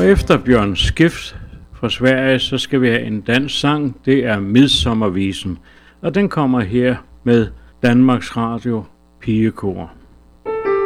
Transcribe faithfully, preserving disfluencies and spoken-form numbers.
Og efter Bjørn Skifs fra Sverige, så skal vi have en dansk sang. Det er Midsommervisen, og den kommer her med Danmarks Radio Pigekor.